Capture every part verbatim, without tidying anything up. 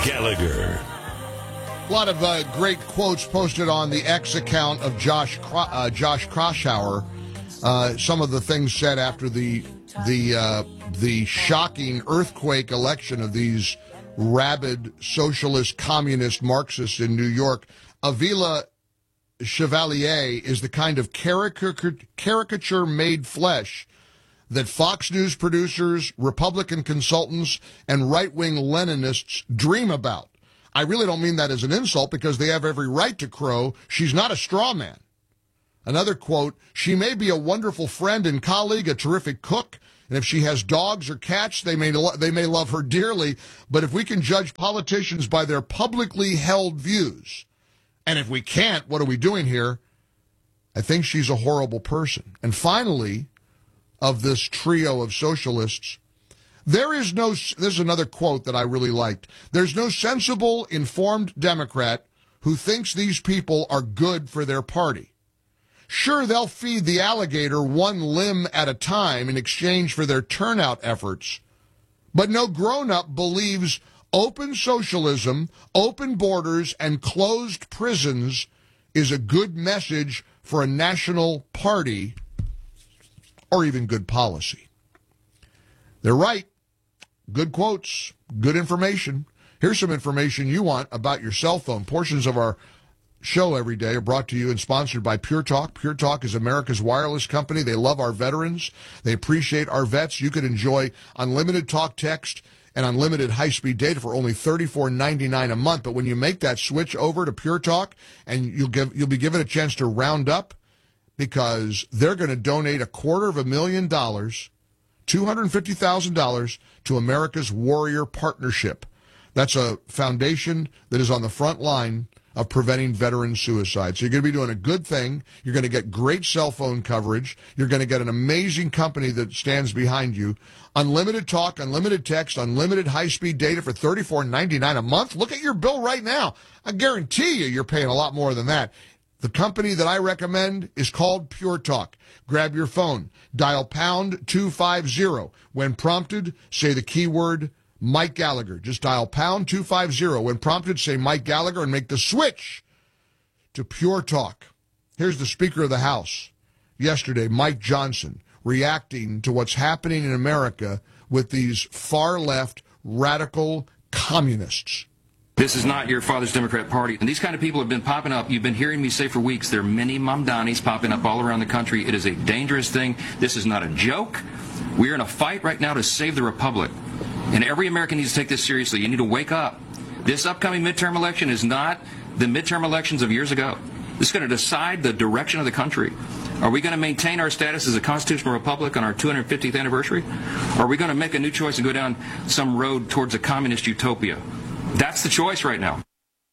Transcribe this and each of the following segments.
Gallagher. A lot of uh, great quotes posted on the X account of Josh Cro- uh, Josh Kraushaar. Uh, some of the things said after the the uh, the shocking earthquake election of these rabid socialist, communist Marxists in New York. Avila Chevalier is the kind of caricature, caricature made flesh that Fox News producers, Republican consultants, and right-wing Leninists dream about. I really don't mean that as an insult because they have every right to crow. She's not a straw man. Another quote, she may be a wonderful friend and colleague, a terrific cook, and if she has dogs or cats, they may lo- they may love her dearly, but if we can judge politicians by their publicly held views, and if we can't, what are we doing here? I think she's a horrible person. And finally, of this trio of socialists, there is no, this is another quote that I really liked, there's no sensible, informed Democrat who thinks these people are good for their party. Sure, they'll feed the alligator one limb at a time in exchange for their turnout efforts, but no grown-up believes open socialism, open borders, and closed prisons is a good message for a national party or even good policy. They're right. Good quotes, good information. Here's some information you want about your cell phone. Portions of our show every day are brought to you and sponsored by Pure Talk. Pure Talk is America's wireless company. They love our veterans. They appreciate our vets. You could enjoy unlimited talk, text, and unlimited high-speed data for only thirty-four ninety-nine a month. But when you make that switch over to Pure Talk, and you'll give you'll be given a chance to round up because they're going to donate a quarter of a million dollars, two hundred fifty thousand dollars, to America's Warrior Partnership. That's a foundation that is on the front line of preventing veteran suicide. So you're going to be doing a good thing. You're going to get great cell phone coverage. You're going to get an amazing company that stands behind you. Unlimited talk, unlimited text, unlimited high-speed data for thirty-four ninety-nine a month. Look at your bill right now. I guarantee you you're paying a lot more than that. The company that I recommend is called Pure Talk. Grab your phone. Dial pound two fifty. When prompted, say the keyword Mike Gallagher. Just dial pound two fifty. When prompted, say Mike Gallagher and make the switch to Pure Talk. Here's the Speaker of the House yesterday, Mike Johnson, reacting to what's happening in America with these far-left radical communists. This is not your father's Democrat Party. And these kind of people have been popping up. You've been hearing me say for weeks, there are many Mamdanis popping up all around the country. It is a dangerous thing. This is not a joke. We're in a fight right now to save the republic. And every American needs to take this seriously. You need to wake up. This upcoming midterm election is not the midterm elections of years ago. This is going to decide the direction of the country. Are we going to maintain our status as a constitutional republic on our two hundred fiftieth anniversary? Or are we going to make a new choice and go down some road towards a communist utopia? That's the choice right now.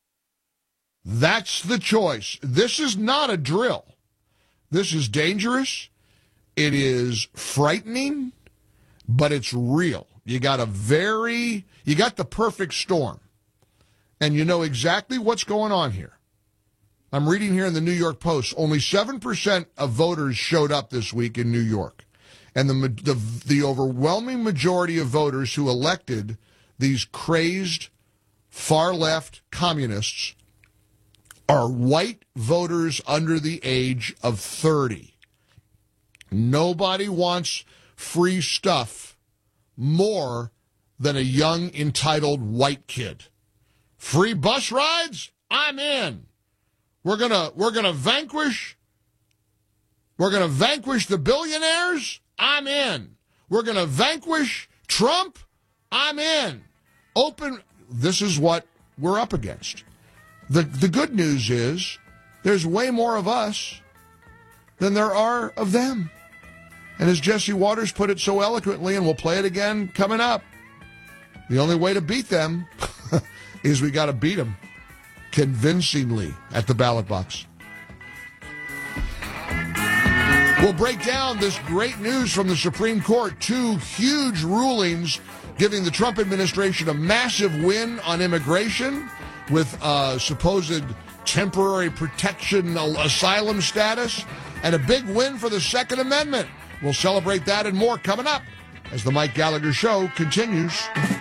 That's the choice. This is not a drill. This is dangerous. It is frightening, but it's real. You got a very, you got the perfect storm. And you know exactly what's going on here. I'm reading here in the New York Post, only seven percent of voters showed up this week in New York. And the, the, the overwhelming majority of voters who elected these crazed, far-left communists are white voters under the age of thirty. Nobody wants free stuff more than a young, entitled white kid. Free bus rides? I'm in. We're gonna we're gonna vanquish we're gonna vanquish the billionaires? I'm in. We're gonna vanquish Trump? I'm in. Open this is what we're up against. The the good news is there's way more of us than there are of them. And as Jesse Waters put it so eloquently, and we'll play it again coming up, the only way to beat them is we got to beat them convincingly at the ballot box. We'll break down this great news from the Supreme Court. Two huge rulings giving the Trump administration a massive win on immigration with uh, supposed temporary protection asylum status and a big win for the Second Amendment. We'll celebrate that and more coming up as the Mike Gallagher Show continues.